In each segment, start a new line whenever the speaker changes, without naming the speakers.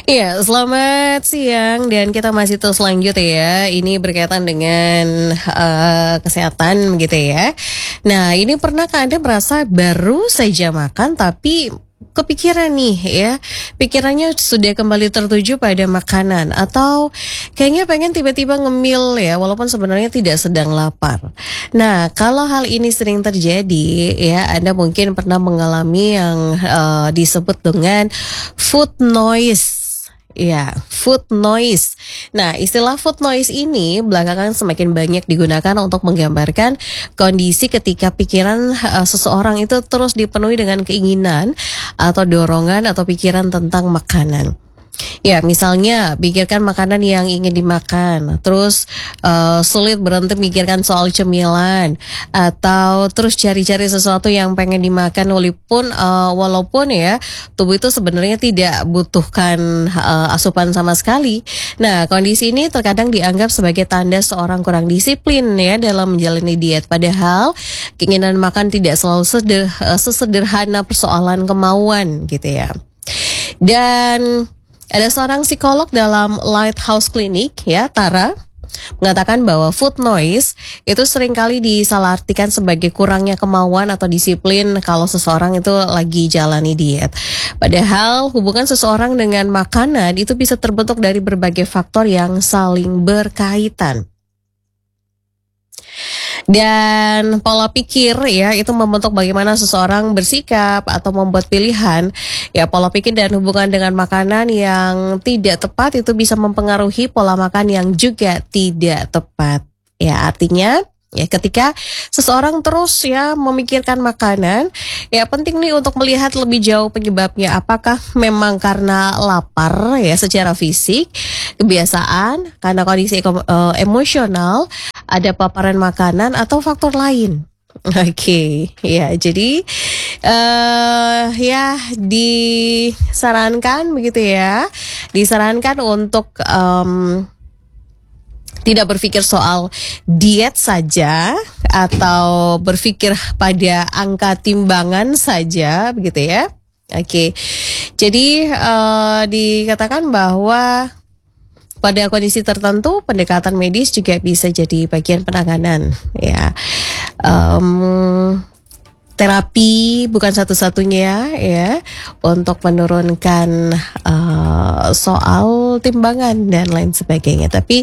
Iya, selamat siang dan kita masih terus lanjut ya. Ini berkaitan dengan kesehatan gitu ya. Nah, ini pernahkah Anda merasa baru saja makan tapi kepikiran nih ya, pikirannya sudah kembali tertuju pada makanan atau kayaknya pengen tiba-tiba ngemil ya, walaupun sebenarnya tidak sedang lapar. Nah, kalau hal ini sering terjadi ya, Anda mungkin pernah mengalami yang disebut dengan food noise. Ya, food noise. Nah, istilah food noise ini belakangan semakin banyak digunakan untuk menggambarkan kondisi ketika pikiran seseorang itu terus dipenuhi dengan keinginan atau dorongan atau pikiran tentang makanan. Ya, misalnya pikirkan makanan yang ingin dimakan, terus sulit berhenti mikirkan soal cemilan, atau terus cari-cari sesuatu yang pengen dimakan walaupun ya tubuh itu sebenarnya tidak butuhkan asupan sama sekali. Nah, kondisi ini terkadang dianggap sebagai tanda seorang kurang disiplin ya dalam menjalani diet. Padahal keinginan makan tidak selalu sesederhana persoalan kemauan gitu ya. Dan ada seorang psikolog dalam Lighthouse Clinic ya, Tara, mengatakan bahwa food noise itu seringkali disalahartikan sebagai kurangnya kemauan atau disiplin kalau seseorang itu lagi jalani diet. Padahal hubungan seseorang dengan makanan itu bisa terbentuk dari berbagai faktor yang saling berkaitan. Dan pola pikir ya itu membentuk bagaimana seseorang bersikap atau membuat pilihan. Ya, pola pikir dan hubungan dengan makanan yang tidak tepat itu bisa mempengaruhi pola makan yang juga tidak tepat. Ya, artinya ya ketika seseorang terus ya memikirkan makanan, ya penting nih untuk melihat lebih jauh penyebabnya. Apakah memang karena lapar ya secara fisik, kebiasaan, karena kondisi emosional, ada paparan makanan atau faktor lain. Oke, ya jadi ya disarankan begitu ya, disarankan untuk tidak berpikir soal diet saja atau berpikir pada angka timbangan saja begitu ya. Oke, jadi dikatakan bahwa pada kondisi tertentu pendekatan medis juga bisa jadi bagian penanganan ya. Terapi bukan satu-satunya ya untuk menurunkan soal timbangan dan lain sebagainya. Tapi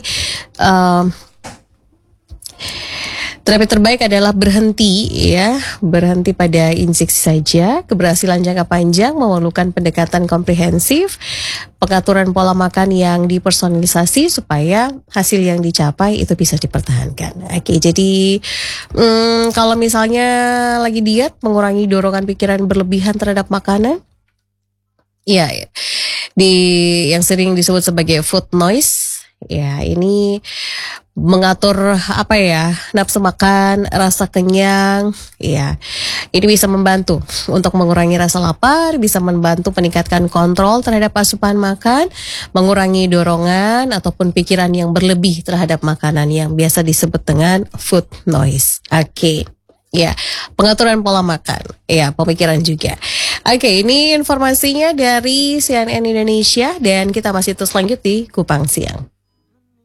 terapi terbaik adalah berhenti pada injeksi saja. Keberhasilan jangka panjang memerlukan pendekatan komprehensif, pengaturan pola makan yang dipersonalisasi supaya hasil yang dicapai itu bisa dipertahankan. Oke, jadi kalau misalnya lagi diet, mengurangi dorongan pikiran berlebihan terhadap makanan, ya yang sering disebut sebagai food noise, ya ini mengatur nafsu makan, rasa kenyang, ya ini bisa membantu untuk mengurangi rasa lapar, bisa membantu meningkatkan kontrol terhadap asupan makan, mengurangi dorongan ataupun pikiran yang berlebih terhadap makanan yang biasa disebut dengan food noise. Oke. Ya, pengaturan pola makan, ya pemikiran juga. Oke, ini informasinya dari CNN Indonesia dan kita masih terus lanjut di Kupang Siang.